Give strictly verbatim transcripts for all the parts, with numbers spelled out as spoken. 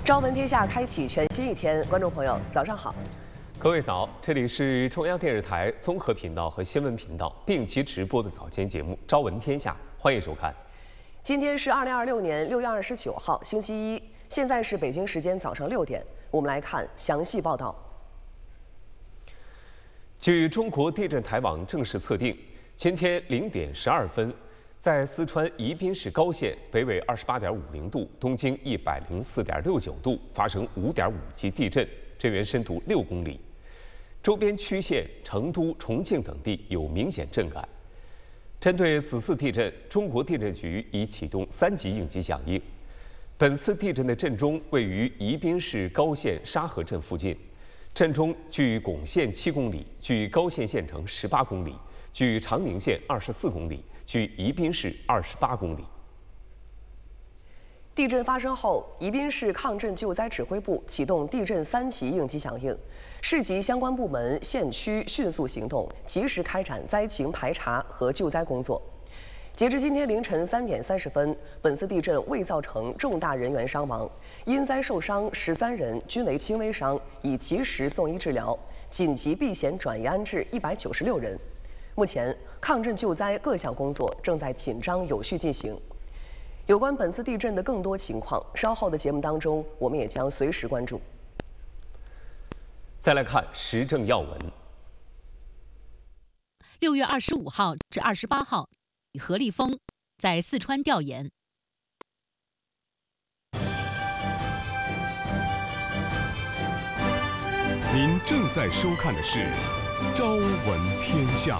朝闻天下开启全新一天，观众朋友早上好， 各位早，这里是中央电视台综合频道和新闻频道并机直播的早间节目《朝闻天下》，欢迎收看。 今天是二零二六年六月二十九号，星期一，现在是北京时间早上六点，我们来看详细报道。 据中国地震台网正式测定，今天零点十二分，在四川宜宾市高县北纬二十八点五零度、东经一百零四点六九度发生五点五级地震，震源深度六公里，周边区县成都、重庆等地有明显震感。针对此次地震，中国地震局已启动三级应急响应。本次地震的震中位于宜宾市高县沙河镇附近。震中距珙县七公里，距高县县城十八公里，距长宁县二十四公里，距宜宾市二十八公里。 地震发生后，宜宾市抗震救灾指挥部启动地震三级应急响应，市级相关部门、县区迅速行动，及时开展灾情排查和救灾工作。截至今天凌晨三点三十分，本次地震未造成重大人员伤亡，因灾受伤十三人，均为轻微伤，已及时送医治疗，紧急避险转移安置一百九十六人。目前，抗震救灾各项工作正在紧张有序进行。有关本次地震的更多情况，稍后的节目当中，我们也将随时关注。 再来看时政要闻。 六月二十五号至二十八号。何立峰在四川调研。 您正在收看的是《朝闻天下》。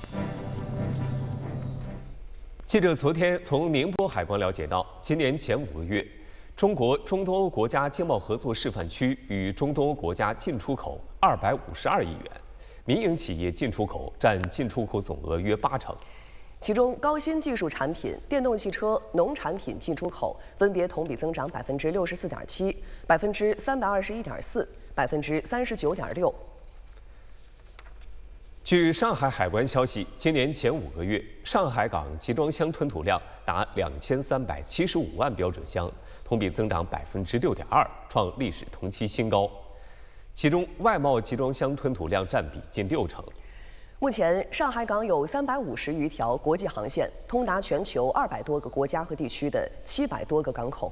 记者昨天从宁波海关了解到，今年前五个月，中国中东欧国家经贸合作示范区与中东欧国家进出口二百五十二亿元，民营企业进出口占进出口总额约八成。 其中，高新技术产品、电动汽车、农产品进出口分别同比增长百分之六十四点七、百分之三百二十一点四、百分之三十九点六。 据上海海关消息，今年前五个月，上海港集装箱吞吐量达两千三百七十五万标准箱，同比增长百分之六点二，创历史同期新高。其中，外贸集装箱吞吐量占比近六成。 目前，上海港有三百五十余条国际航线，通达全球二百多个国家和地区的七百多个港口。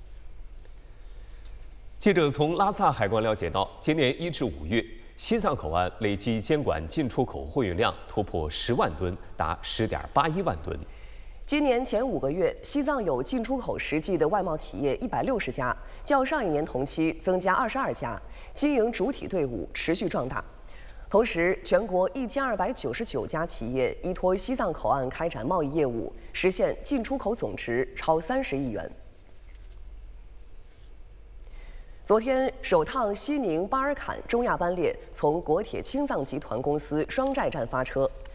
记者从拉萨海关了解到，今年一至五月，西藏口岸累计监管进出口货运量突破十万吨，达十点八一万吨。 今年前五个月，西藏有进出口实际的外贸企业一百六十家，较上一年同期增加二十二家，经营主体队伍持续壮大。同时，全国一千二百九十九家企业依托西藏口岸开展贸易业务，实现进出口总值超三十亿元。昨天，首趟西宁巴尔坎中亚班列从国铁青藏集团公司双寨站发车，